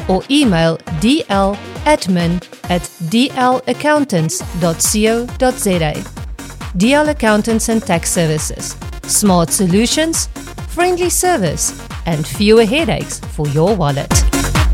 or email dl@dlaccountants.co.za. DL Accountants and Tax Services. Smart solutions, friendly service, and fewer headaches for your wallet.